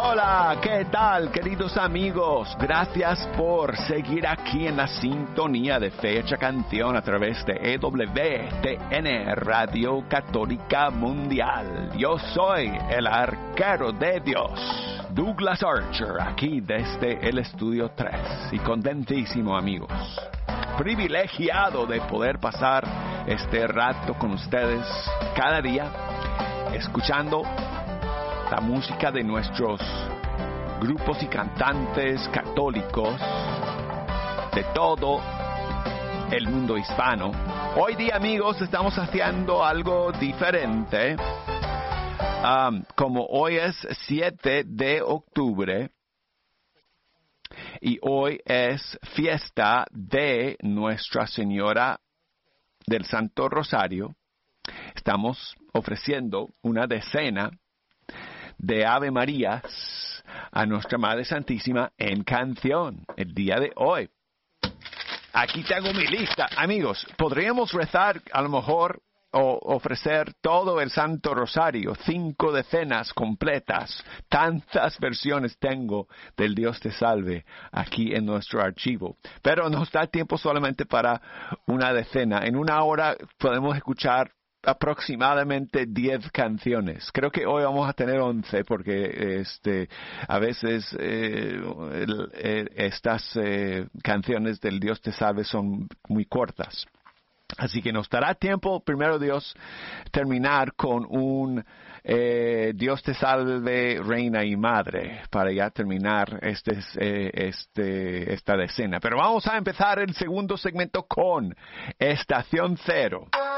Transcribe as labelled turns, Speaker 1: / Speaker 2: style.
Speaker 1: Hola, ¿qué tal, queridos amigos? Gracias por seguir aquí en la sintonía de Fecha Canción a través de EWTN, Radio Católica Mundial. Yo soy el arquero de Dios, Douglas Archer, aquí desde el Estudio 3. Y contentísimo, amigos. Privilegiado de poder pasar este rato con ustedes cada día, escuchando la música de nuestros grupos y cantantes católicos de todo el mundo hispano. Hoy día, amigos, estamos haciendo algo diferente. Como hoy es 7 de octubre y hoy es fiesta de Nuestra Señora del Santo Rosario, estamos ofreciendo una decena de Ave Marías a Nuestra Madre Santísima en canción el día de hoy. Aquí tengo mi lista. Amigos, podríamos rezar a lo mejor o ofrecer todo el Santo Rosario, 5 decenas completas. Tantas versiones tengo del Dios te salve aquí en nuestro archivo. Pero nos da tiempo solamente para una decena. En una hora podemos escuchar aproximadamente 10 canciones. Creo que hoy vamos a tener 11 porque a veces estas canciones del Dios te salve son muy cortas. Así que nos dará tiempo, primero Dios, terminar con un Dios te salve, Reina y Madre, para ya terminar esta decena. Pero vamos a empezar el segundo segmento con Estación Cero.